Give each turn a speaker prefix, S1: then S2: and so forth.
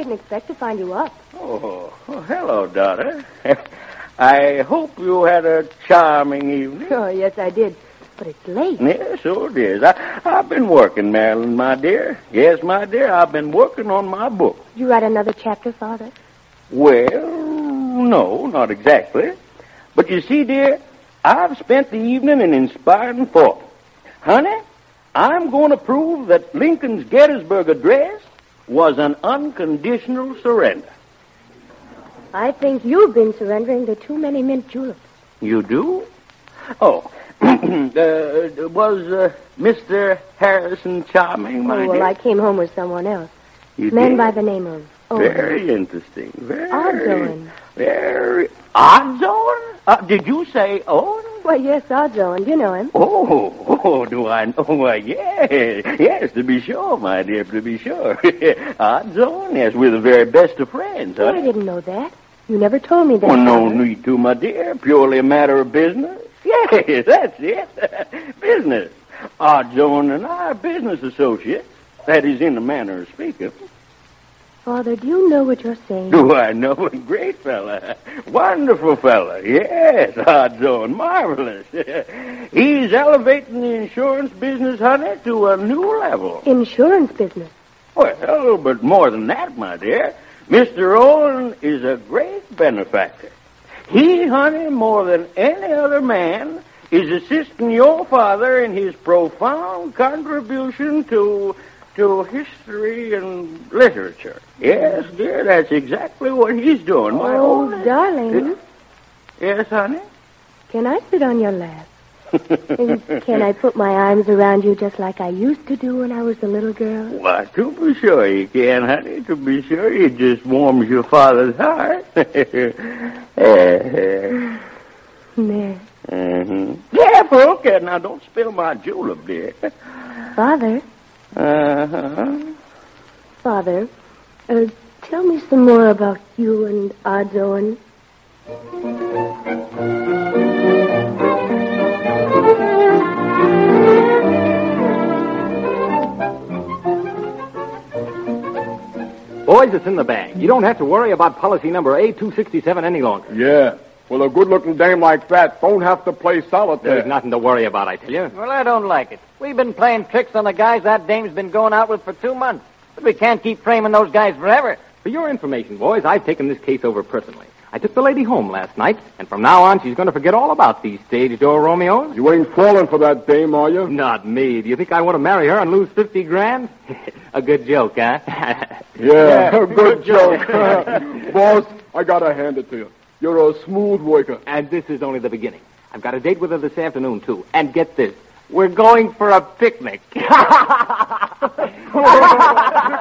S1: didn't expect to find you up.
S2: Oh, hello, daughter. I hope you had a charming evening.
S1: Oh, yes, I did. But it's late.
S2: Yes, so it is. I've been working, Marilyn, my dear. Yes, my dear, I've been working on my book.
S1: Did you write another chapter, Father?
S2: Well, no, not exactly. But you see, dear, I've spent the evening in inspiring thought. Honey, I'm going to prove that Lincoln's Gettysburg Address was an unconditional surrender.
S1: I think you've been surrendering to too many mint juleps.
S2: You do? Oh, was Mr. Harrison charming, my
S1: well,
S2: dear?
S1: I came home with someone else.
S2: You
S1: Man
S2: did?
S1: by the name of Owen.
S2: Very interesting. Very.
S1: Odds-Owen.
S2: Very. Odds-Owen? Did you say Owen?
S1: Well, yes, Odds-Owen. You know him.
S2: Oh, do I know? Why, yes, to be sure, my dear, to be sure. Odds-Owen, yes, we're the very best of friends,
S1: Oh,
S2: huh?
S1: I didn't know that. You never told me that.
S2: Well, no
S1: Father.
S2: need to, my dear. Purely a matter of business. Yes, that's it. Business. Odds-Owen and I are business associates. That is, in the manner of speaking.
S1: Father, do you know what you're saying?
S2: Do I know a great fella? Wonderful fella. Yes, Odds-Owen. Marvelous. He's elevating the insurance business, honey, to a new level.
S1: Insurance business.
S2: Well, but more than that, my dear. Mr. Owen is a great benefactor. He, honey, more than any other man, is assisting your father in his profound contribution to history and literature. Yes, dear, that's exactly what he's doing. My own...
S1: darling.
S2: Yes, honey?
S1: Can I sit on your lap? And can I put my arms around you just like I used to do when I was a little girl?
S2: Why, to be sure you can, honey. To be sure, it just warms your father's heart.
S1: There.
S2: Mm-hmm. Careful, okay. Now, don't spill my julep, dear.
S1: Father.
S2: Uh-huh.
S1: Father, tell me some more about you and Odds-Owen.
S3: Boys, it's in the bag. You don't have to worry about policy number A267 any longer.
S4: Yeah. Well, a good-looking dame like that don't have to play solitaire.
S3: There's nothing to worry about, I tell you.
S5: Well, I don't like it. We've been playing tricks on the guys that dame's been going out with for 2 months. But we can't keep framing those guys forever.
S3: For your information, boys, I've taken this case over personally. I took the lady home last night, and from now on, she's going to forget all about these stage door Romeos.
S4: You ain't falling for that dame, are you?
S3: Not me. Do you think I want to marry her and lose 50 grand? A good joke, huh?
S4: Yeah, good joke. Boss, I gotta hand it to you. You're a smooth worker.
S3: And this is only the beginning. I've got a date with her this afternoon, too. And get this. We're going for a picnic.